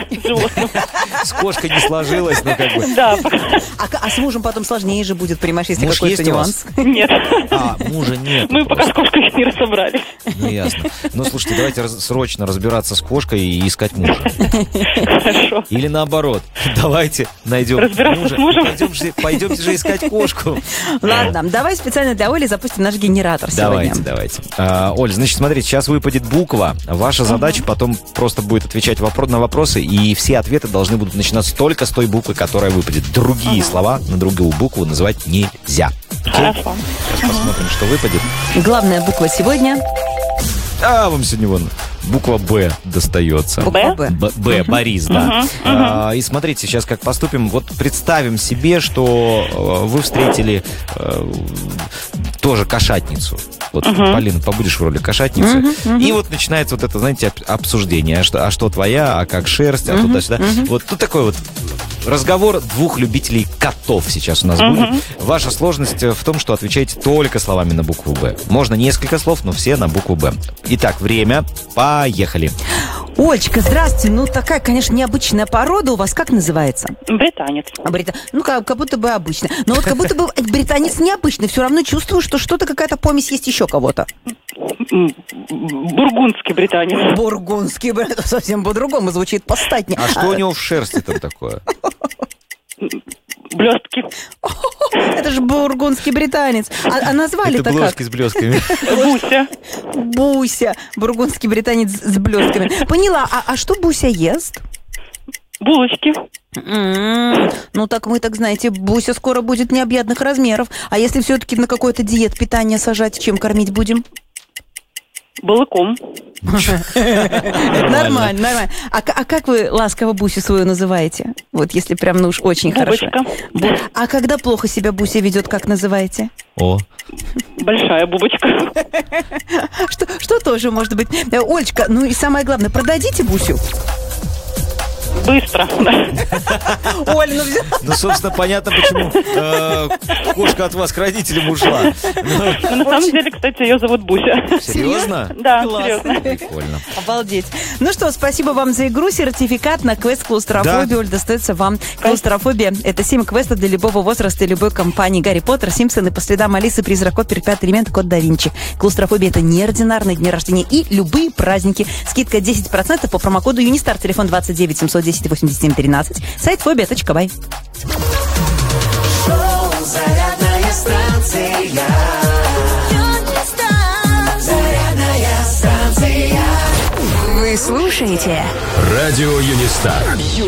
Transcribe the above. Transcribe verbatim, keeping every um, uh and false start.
животным. С кошкой не сложилось, но как бы... Да. А, а с мужем потом сложнее же будет, понимаешь, если Муж какой-то есть у нюанс. Нет. А, мужа нет. Мы пока с кошкой не разобрались. Ну, ясно. Ну, слушайте, давайте раз- срочно разбираться с кошкой и искать мужа. Хорошо. Или наоборот, давайте найдем Разбираться мужа. с мужем? Пойдемте, пойдемте же искать кошку. Ладно, давай специально для Оли запустим наш генератор Давайте, сегодня. давайте. А, Оль, значит, смотрите, сейчас выпадет буква. Ваша задача потом просто будет отвечать вопро- на вопросы, и все ответы должны будут начинаться только с той буквы, которая выпадет. Другие слова на другую букву называть нельзя. Окей? Хорошо. Сейчас посмотрим, что выпадет. Главная буква сегодня. А, вам сегодня вон буква «Б» достается. Б? Б. Б, Б, Борис, да. А, и смотрите, сейчас как поступим. Вот представим себе, что э, вы встретили э, тоже кошатницу. Вот, Полина, побудешь в роли кошатницы. И вот начинается вот это, знаете, об- обсуждение. А что, а что твоя, а как шерсть, а туда-сюда. Вот тут такой вот разговор двух любителей котов сейчас у нас будет. Ваша сложность в том, что отвечаете только словами на букву «Б». Можно несколько слов, но все на букву «Б». Итак, время. Поехали. Олечка, здравствуйте. Ну, такая, конечно, необычная порода у вас. Как называется? Британец. А брита- Ну, как, как будто бы обычно. Но вот как будто бы британец необычный. Все равно чувствую, что что-то, какая-то помесь есть еще кого-то. М, Бургундский британец. Бургундский брат совсем по-другому звучит, постатнее. А что у него в шерсти там такое? Блестки. Это же бургундский британец. А, а назвали-то Это как? блестки с блестками. Буся. Буся. Бургундский британец с блестками. Поняла. А, а что Буся ест? Булочки. М, Ну, так мы, так знаете, Буся скоро будет необъятных размеров. А если все-таки на какой-то диет питания сажать, чем кормить будем? Балыком. Это нормально, нормально. А, к- а как вы ласково Бусю свою называете? Вот если прям, ну уж очень хорошо. Бубочка. Бу- А когда плохо себя Буся ведет, как называете? О, Большая бубочка. Что, что тоже может быть? Э, Олечка, ну и самое главное, продадите Бусю? Быстро. Оль, ну взяла. ну, собственно, понятно, почему э, кошка от вас к родителям ушла. Ну, Но на самом деле, кстати, ее зовут Буся. серьезно? Да, Класс. серьезно. Прикольно. Обалдеть. Ну что, спасибо вам за игру. Сертификат на квест «Клаустрофобия». Да. Оль, достается вам. «Клаустрофобия» — это семь квестов для любого возраста и любой компании. Гарри Поттер, Симпсоны, По следам Алисы, Призрак Опер, Пятый элемент, Код да Винчи. «Клаустрофобия» — это неординарные дни рождения и любые праздники. Скидка десять процентов по промокоду Юнистар. Телефон двадцать девять семьсот десять восемьдесят семь тринадцать. Сайт фобия точка бай. Шоу «Зарядная станция». Зарядная станция. Вы слушаете Радио Юнистар.